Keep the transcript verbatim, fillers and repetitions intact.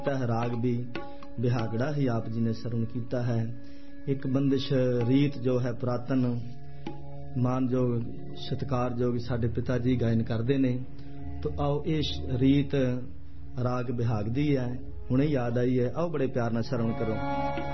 राग भी बिहागड़ा ही आप जी ने श्रवण किया है। एक बंदिश रीत जो है पुरातन मानयोग सत्कारयोग साडे पिता जी गायन करते ने, तो आओ इस रीत राग बिहाग दी है, हुणे याद आई है, आओ बड़े प्यार नाल श्रवण करो।